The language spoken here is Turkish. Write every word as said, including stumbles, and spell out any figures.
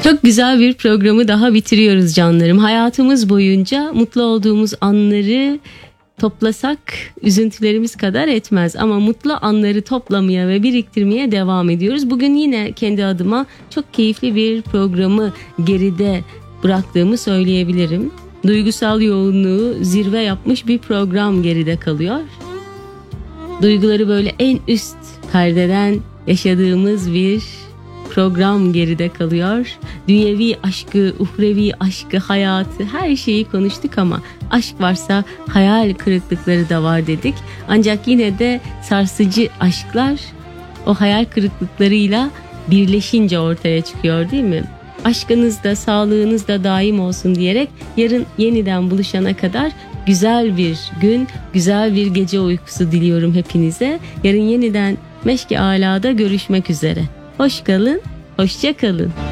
Çok güzel bir programı daha bitiriyoruz canlarım. Hayatımız boyunca mutlu olduğumuz anları toplasak üzüntülerimiz kadar etmez. Ama mutlu anları toplamaya ve biriktirmeye devam ediyoruz. Bugün yine kendi adıma çok keyifli bir programı geride bıraktığımı söyleyebilirim. Duygusal yoğunluğu zirve yapmış bir program geride kalıyor. Duyguları böyle en üst perdeden yaşadığımız bir program geride kalıyor. Dünyevi aşkı, uhrevi aşkı, hayatı, her şeyi konuştuk ama aşk varsa hayal kırıklıkları da var dedik. Ancak yine de sarsıcı aşklar o hayal kırıklıklarıyla birleşince ortaya çıkıyor, değil mi? Aşkınız da sağlığınız da daim olsun diyerek yarın yeniden buluşana kadar güzel bir gün, güzel bir gece uykusu diliyorum hepinize. Yarın yeniden Meşk-i Alâ'da görüşmek üzere. Hoş kalın, hoşça kalın.